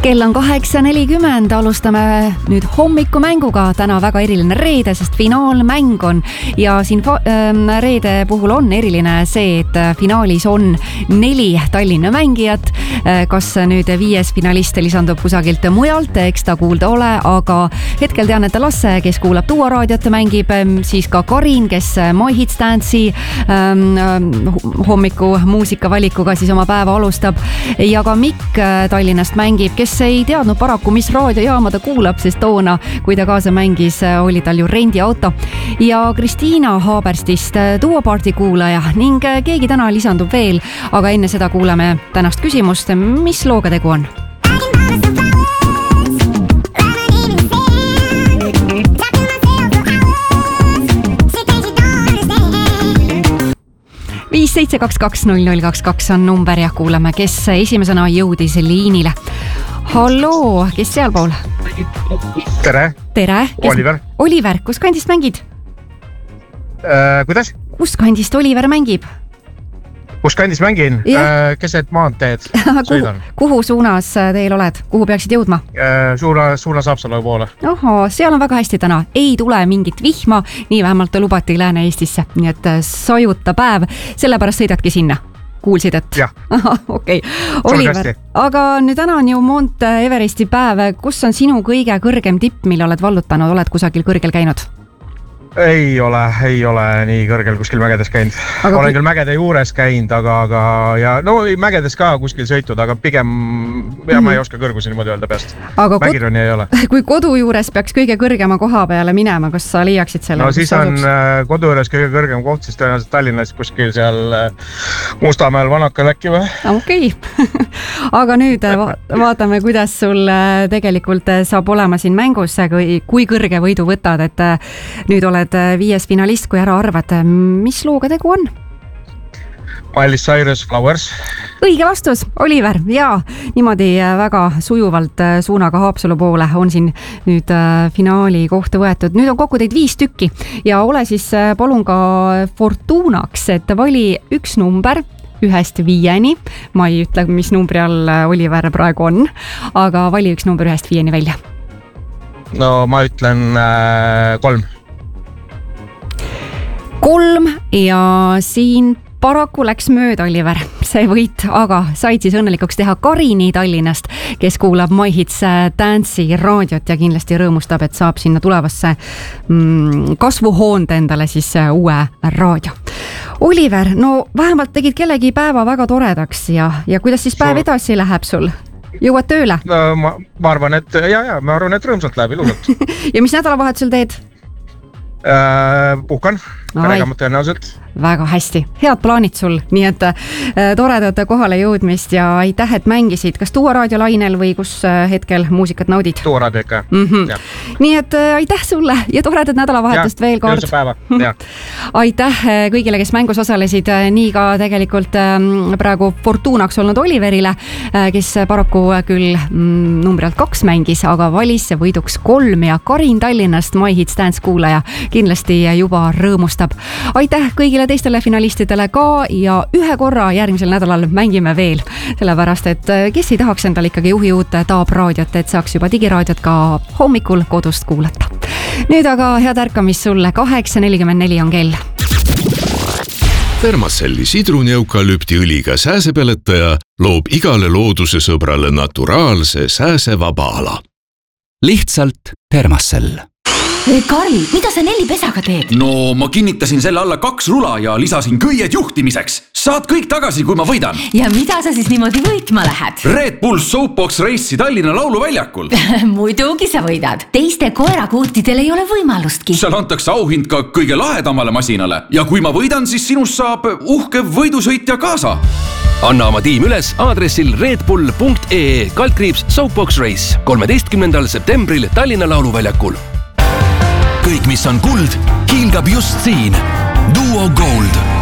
Kell on 8:40, alustame nüüd hommikumänguga. Täna väga eriline reede, sest finaalmäng on ja siin reede puhul on eriline see, et finaalis on 4 Tallinna mängijat. Kas nüüd 5. finalist lisandub kusagilt mujalt, eks ta kuulda ole, aga hetkel tean, et Lasse, kes kuulab Duo raadiot, mängib, siis ka Karin, kes My Hits Dance'i hommiku muusikavalikuga siis oma päeva alustab ja ka Mikk Tallinnast mängib, kes ei teadnud paraku, mis raadiojaama ta kuulab, sest toona, kui ta kaasa mängis, oli tal ju rendiauto. Ja Kristiina Haaberstist Duoparty kuulaja ning keegi täna lisandub veel, aga enne seda kuulame tänast küsimust, mis looga tegu on? 572200022 on number ja kuulame, kes esimesena jõudis liinile. Halloo, kes sealpool? Tere. Tere. Oliver. Oliver, kus kandist mängid? Kuidas? Kus kandist Oliver mängib? Kus kandis mängin? Keset maanteed sõidan. Kuhu suunas teil oled? Kuhu peaksid jõudma? Suunas Haapsalu poole. Oho, seal on väga hästi täna. Ei tule mingit vihma, nii vähemalt lubati Lääne-Eestisse. Nii et sajuta päev, sellepärast sõidadki sinna. Kuulsid, et? Jah. Okei. Oliver, aga nüüd täna on ju Mount Everesti päev. Kus on sinu kõige kõrgem tipp, mille oled vallutanud? Oled kusagil kõrgel käinud? Ei ole nii kõrgel kuskil mägedes käinud. Olen küll mägede juures käinud, aga ja no mägedes ka kuskil sõitud, aga pigem ma ei oska kõrgusi niimoodi öelda peast. Mägironi ei ole. Kui kodu juures peaks kõige kõrgema koha peale minema, kas sa leiaksid selle? No siis on kodu juures kõige kõrgem koht, siis tõenäoliselt Tallinnas kuskil seal Mustamäel Vanakal äkki või? Okei. Aga nüüd vaatame, kuidas sul tegelikult saab olema siin mängus, kui kõrge võidu võtad, et nüüd oled 5. finalist, kui ära arvad, mis looga tegu on? Miley Cyrus, Flowers. Õige vastus, Oliver, jaa, niimoodi väga sujuvalt suunaga Haapsalu poole on siin nüüd finaali kohta võetud. Nüüd on kokku teid 5 tükki ja ole siis palun ka fortuunaks, et vali üks number 1-5. Ma ei ütle, mis numbri all Oliver praegu on, aga vali üks number 1-5 välja. No ma ütlen 3. 3 ja siin paraku läks mööda, Oliver, see võit, aga said siis õnnelikuks teha Karini Tallinnast, kes kuulab My Hits Dance'i raadiot ja kindlasti rõõmustab, et saab sinna tulevasse kasvuhoonde endale siis uue raadio. Oliver, no vähemalt tegid kellegi päeva väga toredaks ja kuidas siis päev edasi läheb sul? Jõuad tööle? Ma arvan, et ma arvan, et rõõmsalt läheb ilusalt. Ja mis nädalavahetusel teed? Puhkan, peregamad tõenäoliselt. Väga hästi, head plaanid sul, nii et toredat kohale jõudmist ja aitäh, et mängisid. Kas Duo raadio lainel või kus hetkel muusikat naudid? Duo raadio ikka. Nii et aitäh sulle ja toredat nädalavahetust veel kord. Aitäh kõigile, kes mängus osalesid, nii ka tegelikult praegu fortuunaks olnud Oliverile, kes paraku küll numbri alt 2 mängis, aga valis võiduks 3 ja Karin Tallinnast My Hits Dance kuulaja kindlasti juba rõõmustab. Aitäh kõigile teistele finalistidele ka ja ühe korra järgmisel nädalal mängime veel, sellepärast et kes ei tahaks endale ikkagi juhi uut Taab raadiot, et saaks juba digiraadiot ka hommikul kodust kuulata. Nüüd aga head ärkamist sulle, 8:44 on kell. Thermacelli sidruni-eukalüptiõliga sääsepeletaja loob igale looduse sõbrale naturaalse sääsevaba ala. Lihtsalt Thermacell. Karl, mida sa Nelli pesaga teed? No ma kinnitasin selle alla 2 rula ja lisasin köied juhtimiseks. Saad kõik tagasi, kui ma võidan. Ja mida sa siis niimoodi võitma lähed? Red Bull Soapbox Race'i Tallinna lauluväljakul. Muidugi sa võidad. Teiste koerakuutidel ei ole võimalustki. Seal antakse auhind ka kõige lahedamale masinale. Ja kui ma võidan, siis sinust saab uhke võidusõitja kaasa. Anna oma tiim üles aadressil redbull.ee/Soapbox Race 13. septembril Tallinna lauluväljakul. Kõik, mis on kuld, hiilgab just siin. Duo Gold.